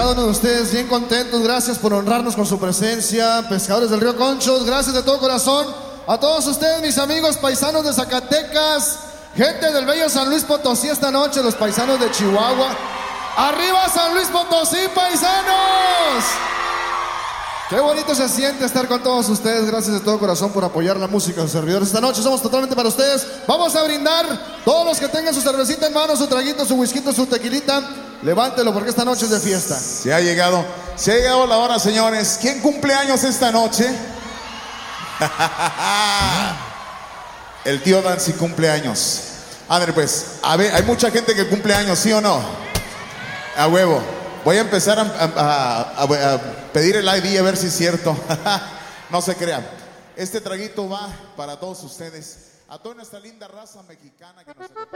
cada uno de ustedes bien contentos. Gracias por honrarnos con su presencia. Pescadores del Río Conchos, gracias de todo corazón. A todos ustedes, mis amigos paisanos de Zacatecas, gente del bello San Luis Potosí esta noche, los paisanos de Chihuahua. ¡Arriba San Luis Potosí, paisanos! Qué bonito se siente estar con todos ustedes. Gracias de todo corazón por apoyar la música de sus servidores. Esta noche somos totalmente para ustedes. Vamos a brindar. Todos los que tengan su cervecita en mano, su traguito, su whisky, su tequilita, levántelo porque esta noche es de fiesta. Se ha llegado la hora, señores. ¿Quién cumple años esta noche? El tío Dancy cumple años. A ver, pues, a ver, hay mucha gente que cumple años, ¿sí o no? A huevo. Voy a empezar a pedir el ID a ver si es cierto. No se crean. Este traguito va para todos ustedes, a toda nuestra linda raza mexicana que nos acompaña.